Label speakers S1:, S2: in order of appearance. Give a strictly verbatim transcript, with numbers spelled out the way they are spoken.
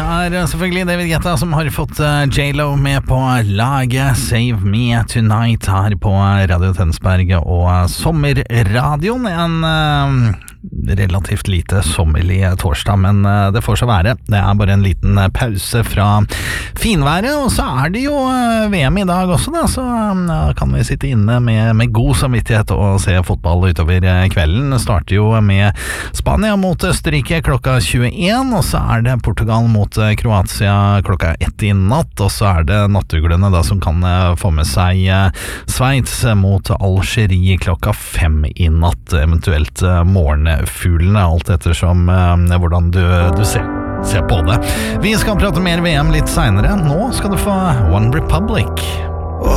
S1: er selvfølgelig David Guetta som har fått J-Lo med på laget Save Me Tonight her på Radio Tønsberg og Sommerradioen. En uh, relativt lite sommerlig torsdag, men uh, det får så være. Det er bare en liten pause fra finværet, og så er det jo uh, V M i dag også da, så uh, kan vi sitte inne med, med god samvittighet og se fotball utover uh, kvelden. Det starter jo med Spania mot Østerrike klokka tjueen, og så er det Portugal mot uh, Kroatia klokka ett i natt, og så er det nattuglene da som kan uh, få med seg uh, Sveits mot Algerie klokka fem i natt, eventuelt uh, morgenfuglene, alt ettersom uh, hvordan du, du ser, ser på det. Vi skal prate mer V M litt senere. Nå skal du få One Republic.